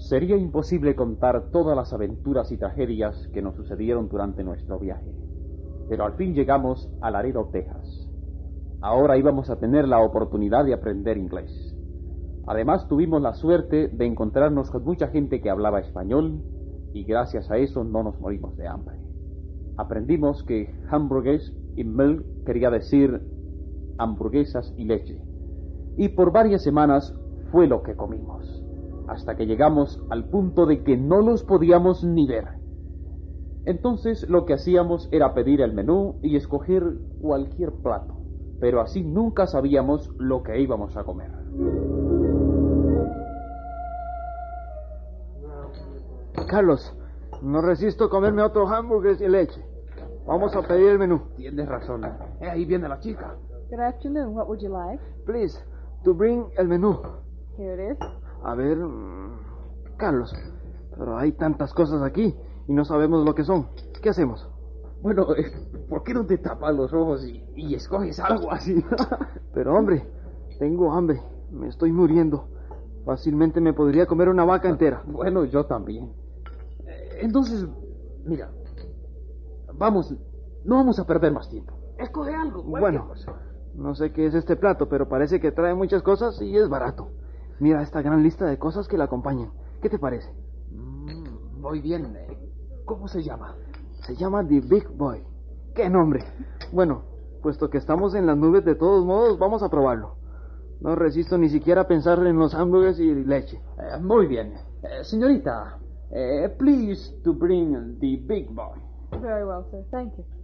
Sería imposible contar todas las aventuras y tragedias que nos sucedieron durante nuestro viaje, pero al fin llegamos a Laredo, Texas. Ahora íbamos a tener la oportunidad de aprender inglés. Además, tuvimos la suerte de encontrarnos con mucha gente que hablaba español y gracias a eso no nos morimos de hambre. Aprendimos que hamburgues y milk quería decir hamburguesas y leche. Y por varias semanas fue lo que comimos, hasta que llegamos al punto de que no los podíamos ni ver. Entonces lo que hacíamos era pedir el menú y escoger cualquier plato, pero así nunca sabíamos lo que íbamos a comer. Carlos, no resisto comerme otro hamburgues y leche. Vamos a pedir el menú. Tienes razón. Ahí viene la chica. Good afternoon. What would you like? Please, to bring el menú. Here it is. A ver, Carlos, pero hay tantas cosas aquí y no sabemos lo que son. ¿Qué hacemos? Bueno, ¿por qué no te tapas los ojos y escoges algo así? Pero hombre, tengo hambre. Me estoy muriendo. Fácilmente me podría comer una vaca entera. Bueno, yo también. Entonces, mira, no vamos a perder más tiempo. Escoge algo. Bueno, no sé qué es este plato, pero parece que trae muchas cosas y es barato. Mira esta gran lista de cosas que la acompañan. ¿Qué te parece? Muy bien. ¿Cómo se llama? Se llama The Big Boy. ¡Qué nombre! Bueno, puesto que estamos en las nubes, de todos modos, vamos a probarlo. No resisto ni siquiera a pensar en los hamburgues y leche. Muy bien. Señorita, please to bring the Big Boy. Very well, sir. Thank you.